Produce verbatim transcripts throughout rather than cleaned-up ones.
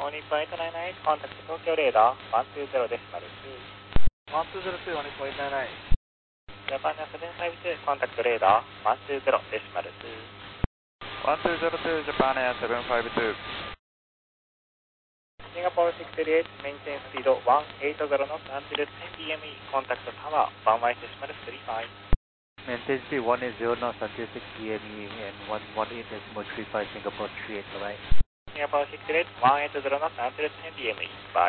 オーニッポンエイトナインナイン、コンタクト東京レーダー、ワンツーゼロデシマルツー。ワンツーゼロツー、オーニッポンエイトナインナイン。ジャパンナセブンファイブツー、コンタクトレーダー、ワンツーゼロデシマルツー。 ワンツーゼロツー、ジャパンナセブンファイブツー。 シンガポールシックスエイト、メインテンスピードワンエイトゼロノット、アンティル テンディーエムイー、コンタクトタワー、ワンワイデシマルスリーファイブ。 Maintain speed one eight zero knots until six D M E and one one eight decimal three five Singapore three eight, bye. Singapore six eight, one eight zero knots until ten D M E, bye.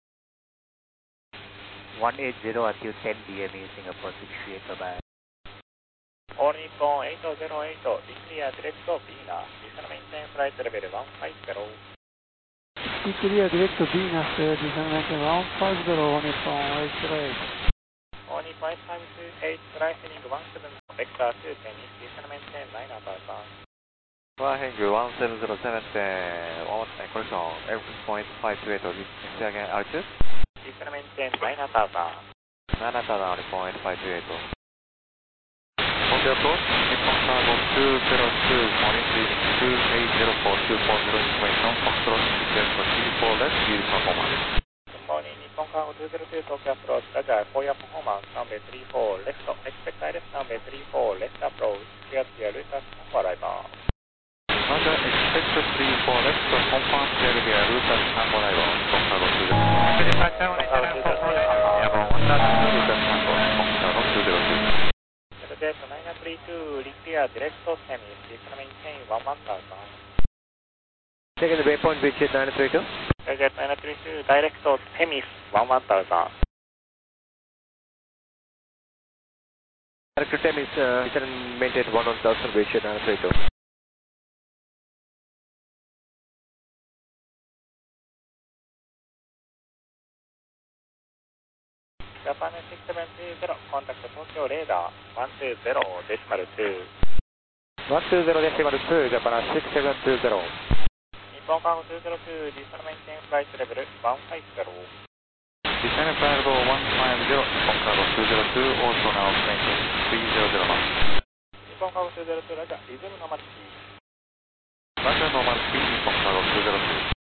one eight zero until ten D M E Singapore six three eight, bye. All Nippon eight zero eight, declare direct Venus, descend maintain flight level one five zero. Declare direct Venus, descend maintain one five zero, Nippon eight zero eight. All Nippon eight five two eight, rising one seven, vector two ten, descend maintain nine thousand. Flying one seven zero seven, one correction, F point five two eight, say again, altitude? Descend maintain nine thousand. nine thousand, point five two eight. On the approach, Nippon Cargo two zero two, morning leading two eight zero four two four zero information, Foxtrot, details for T four left, yield performance. Morning, Nippon Cargo two zero two, Tokyo approach, Roger, for your performance, runway three four, left, expect direct runway three four, left approach, clear to your Lucas for arrival. Roger, expect three four left, confirm clear via Lucas Tango arrival, Nippon Cargo two zero two. Departure one eight nine four four, airborne one thousand, Lucas Tango, Nippon Cargo two zero two. Jet nine three two, declare direct semis, descend maintain one one thousand. Second waypoint, Vietjet nine three two. Jet nine three two, direct semis, one one thousand. Director Tem is uh, descend maintain one one thousand, Vietjet nine three two. Japan six seven two zero, contact Tokyo radar, one two zero decimal two. one two zero decimal two, Japan six seven two zero. Nippon Cargo two zero two, descend maintain flight level one five zero. Descend flight level one five zero, Nippon Cargo two zero two, also now maintain three zero zero knots. Nippon Cargo two zero two, Roger, resume normal speed. Roger, normal speed, Nippon Cargo two zero two.